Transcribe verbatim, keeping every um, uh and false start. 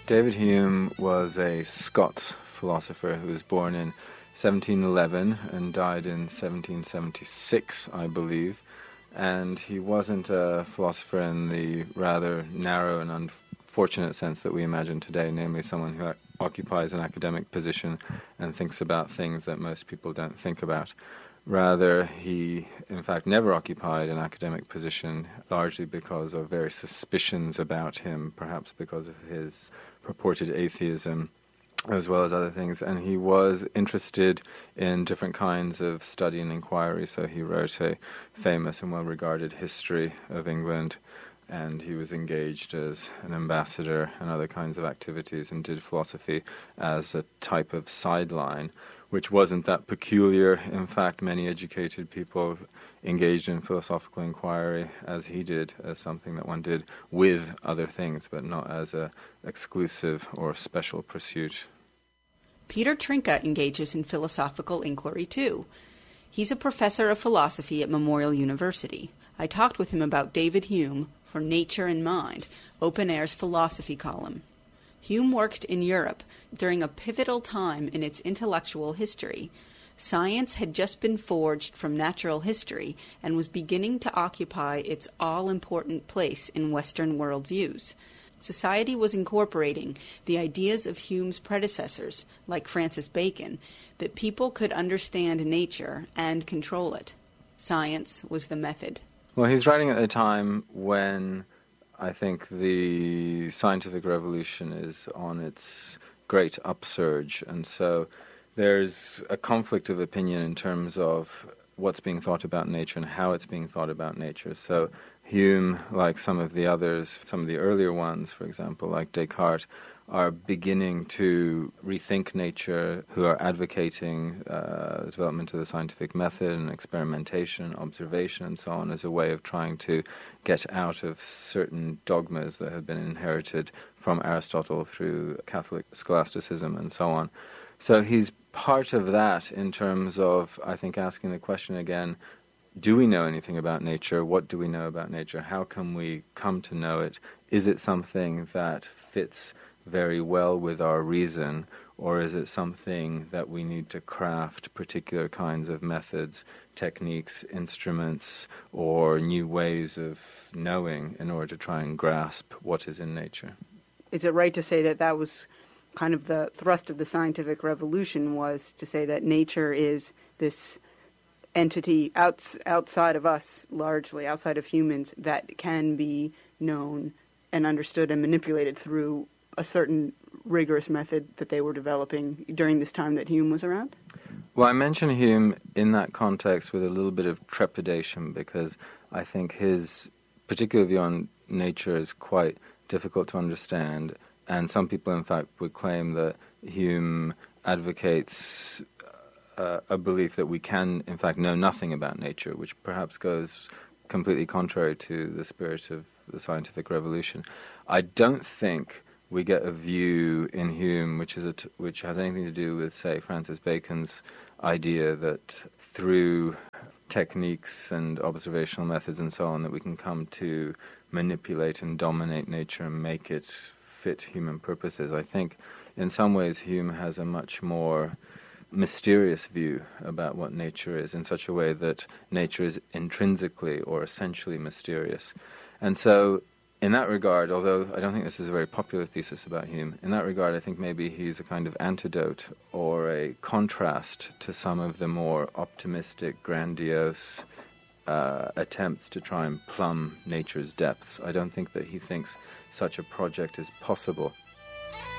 David Hume was a Scots philosopher who was born in seventeen eleven and died in seventeen seventy-six, I believe. And he wasn't a philosopher in the rather narrow and unfortunate sense that we imagine today, namely someone who occupies an academic position and thinks about things that most people don't think about. Rather, he, in fact, never occupied an academic position, largely because of various suspicions about him, perhaps because of his purported atheism, as well as other things. And he was interested in different kinds of study and inquiry, so he wrote a famous and well-regarded history of England, and he was engaged as an ambassador and other kinds of activities and did philosophy as a type of sideline, which wasn't that peculiar. In fact, many educated people engaged in philosophical inquiry, as he did, as something that one did with other things, but not as a exclusive or special pursuit. Peter Trinka engages in philosophical inquiry, too. He's a professor of philosophy at Memorial University. I talked with him about David Hume for Nature and Mind, Open Air's philosophy column. Hume worked in Europe during a pivotal time in its intellectual history. Science had just been forged from natural history and was beginning to occupy its all-important place in Western worldviews. Society was incorporating the ideas of Hume's predecessors, like Francis Bacon, that people could understand nature and control it. Science was the method. Well, he's writing at a time when I think the scientific revolution is on its great upsurge, and so there's a conflict of opinion in terms of what's being thought about nature and how it's being thought about nature. So Hume, like some of the others, some of the earlier ones, for example, like Descartes, are beginning to rethink nature, who are advocating uh, the development of the scientific method and experimentation, observation, and so on, as a way of trying to get out of certain dogmas that have been inherited from Aristotle through Catholic scholasticism and so on. So he's part of that in terms of, I think, asking the question again, do we know anything about nature? What do we know about nature? How can we come to know it? Is it something that fits very well with our reason, or is it something that we need to craft particular kinds of methods, techniques, instruments, or new ways of knowing in order to try and grasp what is in nature? Is it right to say that that was kind of the thrust of the scientific revolution, was to say that nature is this entity outs- outside of us, largely, outside of humans, that can be known and understood and manipulated through a certain rigorous method that they were developing during this time that Hume was around? Well, I mention Hume in that context with a little bit of trepidation, because I think his particular view on nature is quite difficult to understand, and some people, in fact, would claim that Hume advocates uh, a belief that we can, in fact, know nothing about nature, which perhaps goes completely contrary to the spirit of the scientific revolution. I don't think we get a view in Hume which is a t- which has anything to do with, say, Francis Bacon's idea that through techniques and observational methods and so on that we can come to manipulate and dominate nature and make it fit human purposes. I think in some ways Hume has a much more mysterious view about what nature is, in such a way that nature is intrinsically or essentially mysterious. And so in that regard, although I don't think this is a very popular thesis about Hume, in that regard I think maybe he's a kind of antidote or a contrast to some of the more optimistic, grandiose uh, attempts to try and plumb nature's depths. I don't think that he thinks such a project is possible.